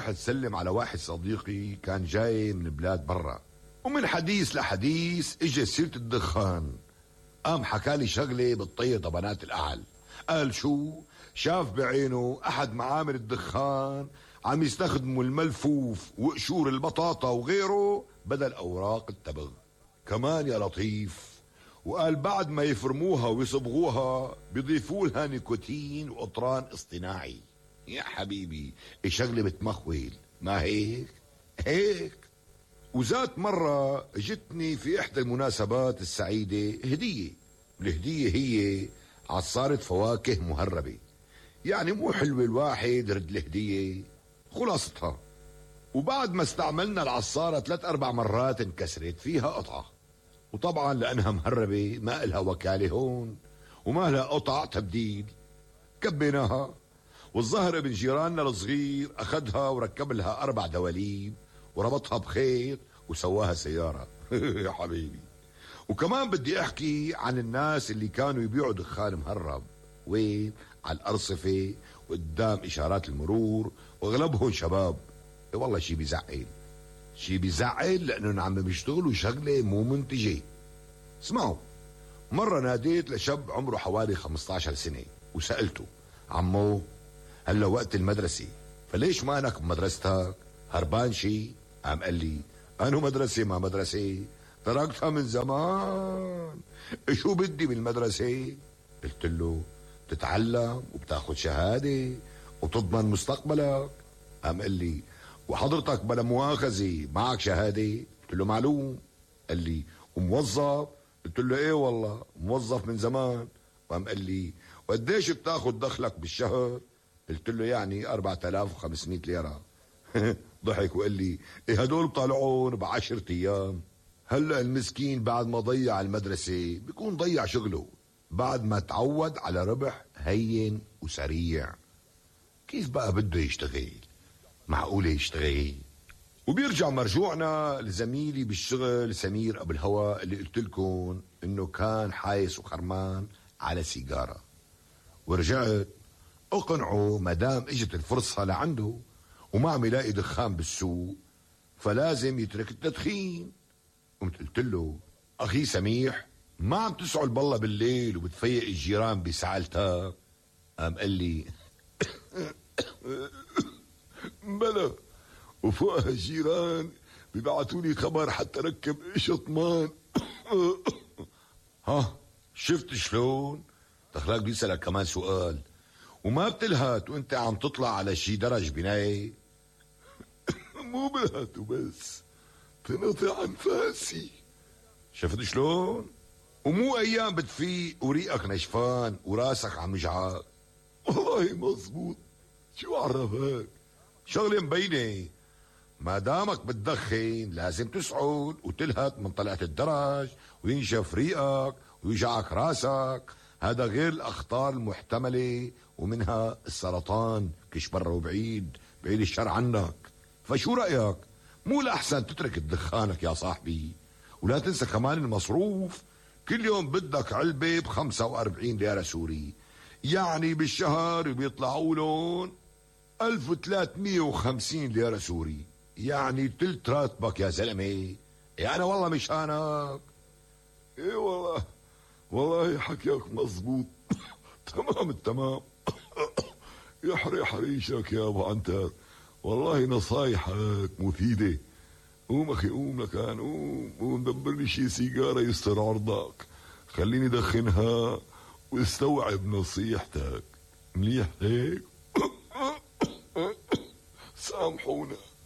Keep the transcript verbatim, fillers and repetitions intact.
رحت سلم على واحد صديقي كان جاي من بلاد برا، ومن حديث لحديث اجى سيرة الدخان. قام حكالي شغلة بتطير طبنات الأعل. قال شو شاف بعينه أحد معامل الدخان عم يستخدموا الملفوف وقشور البطاطا وغيره بدل أوراق التبغ كمان يا لطيف. وقال بعد ما يفرموها ويصبغوها بيضيفوا لها نيكوتين وقطران اصطناعي. يا حبيبي شغلة بتمخول، ما هيك؟ هيك. وذات مرة جتني في إحدى المناسبات السعيدة هدية. الهدية هي عصارة فواكه مهربة، يعني مو حلوة الواحد يرد الهدية. خلاصتها، وبعد ما استعملنا العصارة ثلاث أربع مرات انكسرت فيها قطعة، وطبعا لأنها مهربة ما إلها وكالة هون وما لها قطع تبديل. كبيناها، والظهر ابن جيراننا الصغير أخذها وركب لها أربع دواليب وربطها بخيط وسواها سيارة. يا حبيبي. وكمان بدي أحكي عن الناس اللي كانوا يبيعوا دخان مهرب. وين؟ على الأرصفة وقدام إشارات المرور، وأغلبهم شباب. إيه والله شي بيزعل، شي بيزعل لأنهم عم بيشتغلوا شغلة مو منتجة. اسمعوا، مرة ناديت لشاب عمره حوالي خمسة عشر سنة وسألته: عمو هلا وقت المدرسة، فليش ما انك بمدرستك؟ هربان شي؟ قام قال لي: انو مدرسة ما مدرسة، تركتها من زمان. شو بدي بالمدرسة؟ قلت له: تتعلم وبتاخد شهادة وتضمن مستقبلك. قام قال لي: وحضرتك بلا مؤاخذة معك شهادة؟ قلت له: معلوم. قال لي: وموظف؟ قلت له: ايه والله موظف من زمان. قام قال لي: وقديش بتاخد دخلك بالشهر؟ قلت له: يعني أربعة آلاف وخمسمائة ليرة. ضحك وقال لي: إيه هدول طالعون بعشرة أيام. هلأ المسكين بعد ما ضيع المدرسة بيكون ضيع شغله، بعد ما تعود على ربح هين وسريع. كيف بقى بده يشتغل؟ معقولة يشتغل؟ وبيرجع مرجوعنا لزميلي بالشغل سمير أبو الهوى اللي قلت لكم إنه كان حايس وخرمان على سيجارة. ورجعت اقنعه مدام اجت الفرصة لعنده وما عم يلاقي دخان بالسوق فلازم يترك التدخين. قمت قلت له: اخي سميح، ما عم تسعل بالله بالليل وبتفيق الجيران بسعالتك؟ قام قال لي: بلا، وفوقها الجيران بيبعتولي خبر حتى ركب شطمان. ها شفت شلون؟ دخلك بيسألك كمان سؤال وما بتلهت وانت عم تطلع على شي درج بناية. مو بلهت وبس، تنقطع انفاسي. شفت شلون؟ ومو ايام بتفيق وريقك نشفان وراسك عم يجعك. والله مزبوط. شو عرفك؟ شغلة مبينة، ما دامك بتدخن لازم تسعد وتلهت من طلعة الدرج وينشف ريقك ويجعك راسك. هذا غير الأخطار المحتملة ومنها السرطان، كش برا وبعيد، بعيد الشر عنك. فشو رأيك؟ مو الأحسن تترك دخانك يا صاحبي؟ ولا تنسى كمان المصروف، كل يوم بدك علبة بخمسة وأربعين ليرة سوري، يعني بالشهر بيطلعوا لهم ألف وثلاثمية وخمسين ليرة سوري، يعني تلت راتبك يا زلمة. يعني أنا والله مشانك. ايه والله، والله حكيك مزبوط. تمام التمام. يحري حريشك يا ابو عنتر، والله نصايحك مفيدة. قوم اخي قوم لكان، قوم قوم دبر لي شي سيجارة يستر عرضك، خليني دخنها واستوعب نصيحتك. مليح هيك؟ سامحونا.